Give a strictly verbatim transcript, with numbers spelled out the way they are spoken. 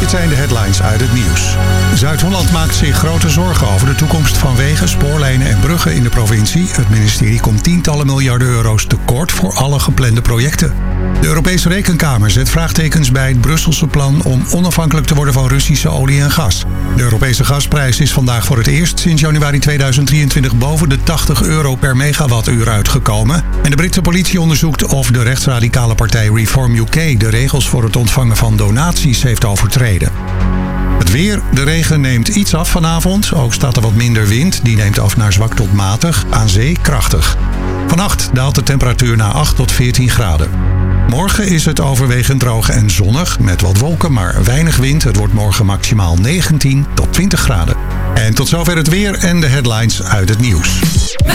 Dit zijn de headlines uit het nieuws. Zuid-Holland maakt zich grote zorgen over de toekomst van wegen, spoorlijnen en bruggen in de provincie. Het ministerie komt tientallen miljarden euro's tekort voor alle geplande projecten. De Europese Rekenkamer zet vraagtekens bij het Brusselse plan om onafhankelijk te worden van Russische olie en gas. De Europese gasprijs is vandaag voor het eerst sinds januari tweeduizend drieëntwintig boven de tachtig euro per megawattuur uitgekomen. En de Britse politie onderzoekt of de rechtsradicale partij Reform U K de regels voor het ontvangen van donaties heeft overtreden. Het weer. De regen neemt iets af vanavond. Ook staat er wat minder wind. Die neemt af naar zwak tot matig. Aan zee krachtig. Vannacht daalt de temperatuur naar acht tot veertien graden. Morgen is het overwegend droog en zonnig. Met wat wolken, maar weinig wind. Het wordt morgen maximaal negentien tot twintig graden. En tot zover het weer en de headlines uit het nieuws.